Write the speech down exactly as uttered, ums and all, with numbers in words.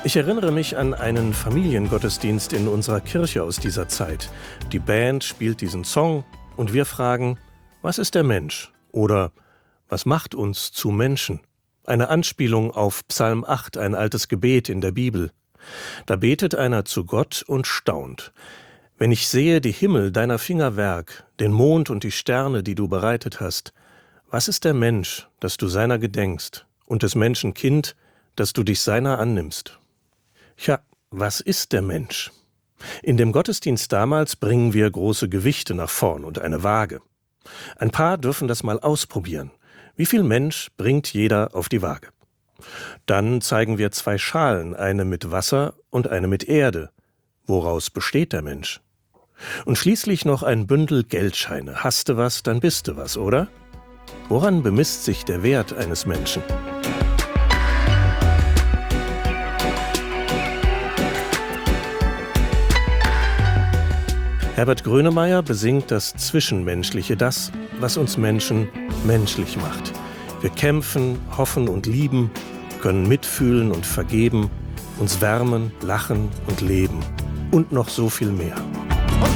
Ich erinnere mich an einen Familiengottesdienst in unserer Kirche aus dieser Zeit. Die Band spielt diesen Song und wir fragen, was ist der Mensch? Oder was macht uns zu Menschen? Eine Anspielung auf Psalm acht, ein altes Gebet in der Bibel. Da betet einer zu Gott und staunt. Wenn ich sehe die Himmel, deiner Finger Werk, den Mond und die Sterne, die du bereitet hast, was ist der Mensch, dass du seiner gedenkst, und des Menschen Kind, dass du dich seiner annimmst? Ja, was ist der Mensch? In dem Gottesdienst damals bringen wir große Gewichte nach vorn und eine Waage. Ein paar dürfen das mal ausprobieren. Wie viel Mensch bringt jeder auf die Waage? Dann zeigen wir zwei Schalen, eine mit Wasser und eine mit Erde. Woraus besteht der Mensch? Und schließlich noch ein Bündel Geldscheine. Hast du was, dann bist du was, oder? Woran bemisst sich der Wert eines Menschen? Herbert Grönemeyer besingt das Zwischenmenschliche, das, was uns Menschen menschlich macht. Wir kämpfen, hoffen und lieben, können mitfühlen und vergeben, uns wärmen, lachen und leben und noch so viel mehr.